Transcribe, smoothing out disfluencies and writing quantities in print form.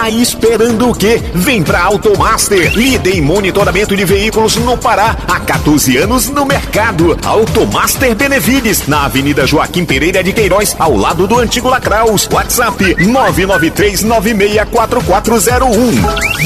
Tá esperando o quê? Vem pra Automaster, líder em monitoramento de veículos no Pará, há 14 anos no mercado. Automaster Benevides, na Avenida Joaquim Pereira de Queiroz, ao lado do antigo Lacraus. WhatsApp 993964401.